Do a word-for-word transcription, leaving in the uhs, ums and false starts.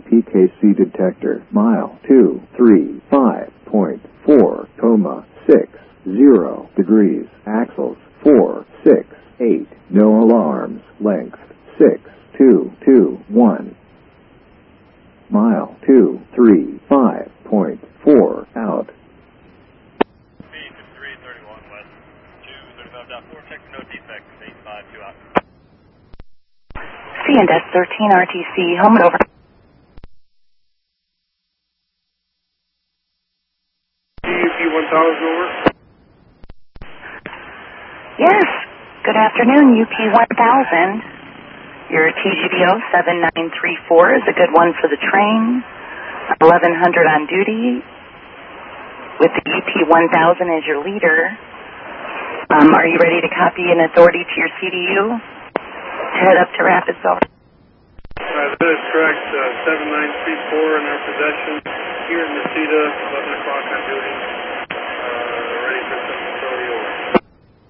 P K C detector. Mile two three five point four, coma six zero degrees. Axles four six eight. No alarms. Length six two two one. Mile two three five point four out. Speed three thirty-one west, two thirty-five point four, check no defects, eight five two out. C and S thirteen R T C, home and over. U P one thousand over. Yes, good afternoon, U P one thousand. Your T G B O seven nine three four is a good one for the train. eleven hundred on duty with the U P one thousand as your leader. Um, are you ready to copy an authority to your C D U? Head up to Rapids. Uh, that is correct. Uh, seven nine three four in our possession here in Necedah, eleven o'clock on duty.